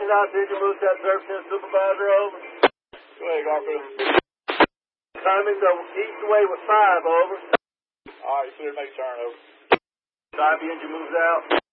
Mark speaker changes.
Speaker 1: out, engine moves that service center supervisor over.
Speaker 2: Go ahead, Garfield.
Speaker 1: Timing the east away with 5, over.
Speaker 2: All right, clear, make turn, over.
Speaker 1: Time the engine moves out.